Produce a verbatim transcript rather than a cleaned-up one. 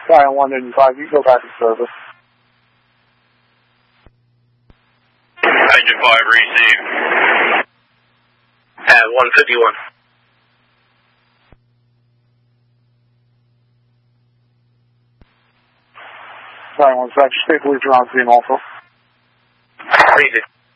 Scion one eighty-five, you go back to service. Engine five, receive. At one fifty-one. Scion one, Zach, stay believed around scene also. Receive.